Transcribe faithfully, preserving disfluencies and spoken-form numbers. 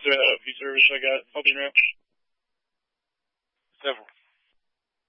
that upbeat service I got helping out? Several.